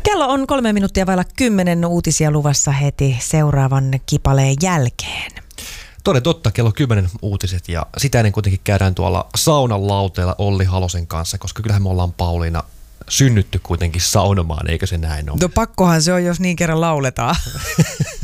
Kello on 3 minuuttia vailla 10, uutisia luvassa heti seuraavan kipaleen jälkeen. Toden totta, kello 10 uutiset ja sitä ennen kuitenkin käydään tuolla saunan lauteella Olli Halosen kanssa, koska kyllähän me ollaan Pauliina synnytty kuitenkin saunomaan, eikö se näin ole? No pakkohan se on, jos niin kerran lauletaan.